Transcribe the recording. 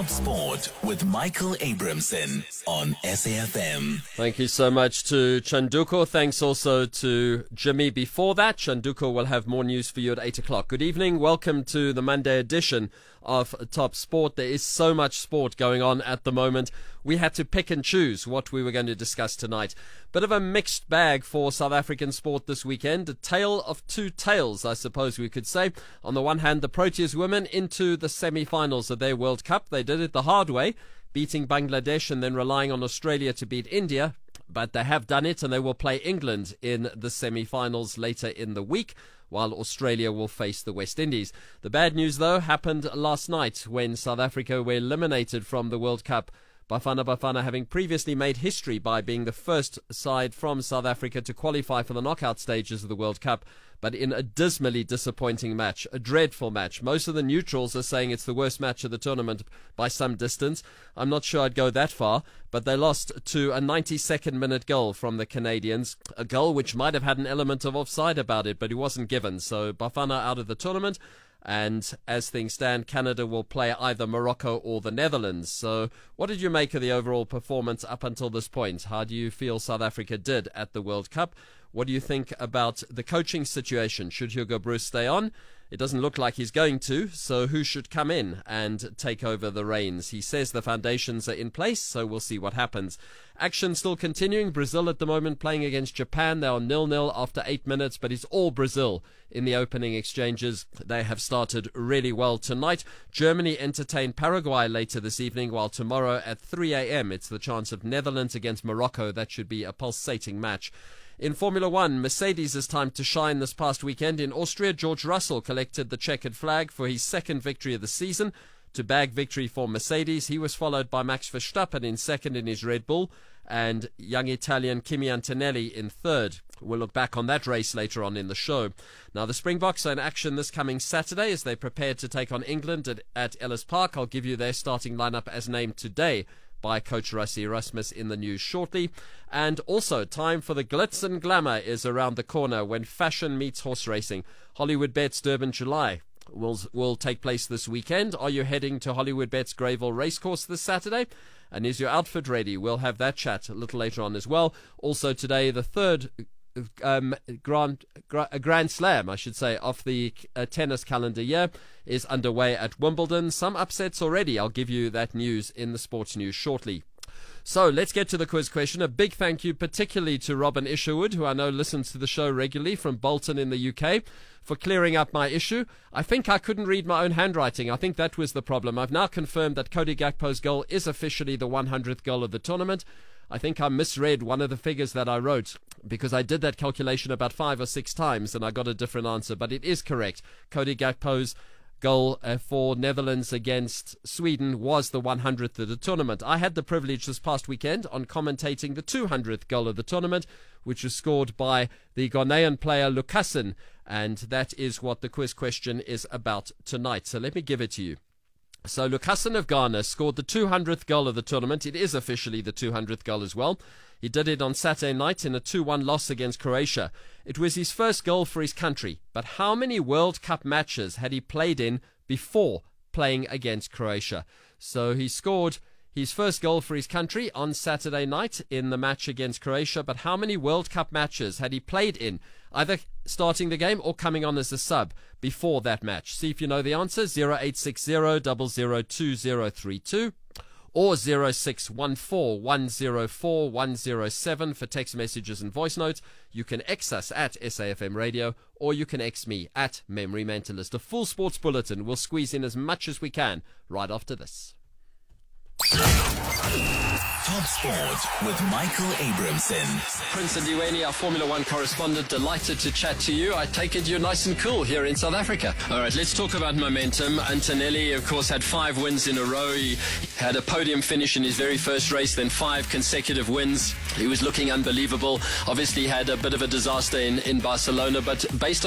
Sport with Michael Abramson on SAFM. Thank you so much to Chanduko. Thanks also to Jimmy before that. Chanduko will have more news for you at 8 o'clock. Good evening. Welcome to the Monday edition of Top Sport. There is so much sport going on at the moment. We had to pick and choose what we were going to discuss tonight. Bit of a mixed bag for South African sport this weekend. A tale of two tales, I suppose we could say. On the one hand, the Proteas women into the semi-finals of their World Cup. They did it the hard way, beating Bangladesh and then relying on Australia to beat India. But they have done it, and they will play England in the semi-finals later in the week, while Australia will face the West Indies. The bad news, though, happened last night when South Africa were eliminated from the World Cup. Bafana having previously made history by being the first side from South Africa to qualify for the knockout stages of the World Cup, but in a dismally disappointing match, a dreadful match. Most of the neutrals are saying it's the worst match of the tournament by some distance. I'm not sure I'd go that far, but they lost to a 92nd minute goal from the Canadians, a goal which might have had an element of offside about it, but it wasn't given. So Bafana out of the tournament. And as things stand, Canada will play either Morocco or the Netherlands. So what did you make of the overall performance up until this point? How do you feel South Africa did at the World Cup? What do you think about the coaching situation? Should Hugo Broos stay on? It doesn't look like he's going to, so who should come in and take over the reins? He says the foundations are in place, so we'll see what happens. Action still continuing. Brazil at the moment playing against Japan. They are 0-0 after 8 minutes, but it's all Brazil in the opening exchanges. They have started really well tonight. Germany entertain Paraguay later this evening, while tomorrow at 3 a.m. it's the chance of Netherlands against Morocco. That should be a pulsating match. In Formula One, Mercedes' time to shine this past weekend. In Austria, George Russell collected the checkered flag for his second victory of the season to bag victory for Mercedes. He was followed by Max Verstappen in second in his Red Bull and young Italian Kimi Antonelli in third. We'll look back on that race later on in the show. Now, the Springboks are in action this coming Saturday as they prepare to take on England at Ellis Park. I'll give you their starting lineup as named today by Coach Rassie Erasmus in the news shortly. And also, time for the glitz and glamour is around the corner when fashion meets horse racing. Hollywood Bets Durban July will take place this weekend. Are you heading to Hollywood Bets Greyville Racecourse this Saturday? And is your outfit ready? We'll have that chat a little later on as well. Also today, the third Grand Slam, I should say, of the tennis calendar year is underway at Wimbledon. Some upsets already. I'll give you that news in the sports news shortly. So let's get to the quiz question. A big thank you particularly to Robin Isherwood, who I know listens to the show regularly from Bolton in the UK, for clearing up my issue. I think I couldn't read my own handwriting. I think that was the problem. I've now confirmed that Cody Gakpo's goal is officially the 100th goal of the tournament. I think I misread one of the figures that I wrote because I did that calculation about 5 or 6 times and I got a different answer, but it is correct. Cody Gakpo's goal for Netherlands against Sweden was the 100th of the tournament. I had the privilege this past weekend on commentating the 200th goal of the tournament, which was scored by the Ghanaian player Lucassen, and that is what the quiz question is about tonight. So let me give it to you. So Lucassen of Ghana scored the 200th goal of the tournament. It is officially the 200th goal as well. He did it on Saturday night in a 2-1 loss against Croatia. It was his first goal for his country. But how many World Cup matches had he played in before playing against Croatia? So he scored his first goal for his country on Saturday night in the match against Croatia. But how many World Cup matches had he played in, either starting the game or coming on as a sub before that match? See if you know the answer. 0860 002032 or 0614 104 107 for text messages and voice notes. You can X us at SAFM Radio, or you can X me at Memory Mentalist. A full sports bulletin will squeeze in as much as we can right after this. Top Sport with Michael Abramson. Prince Ndiweni, our Formula One correspondent, delighted to chat to you. I take it you're nice and cool here in South Africa. All right, let's talk about momentum. Antonelli, of course, had 5 wins in a row. He had a podium finish in his very first race, then 5 consecutive wins. He was looking unbelievable. Obviously had a bit of a disaster in Barcelona, but based on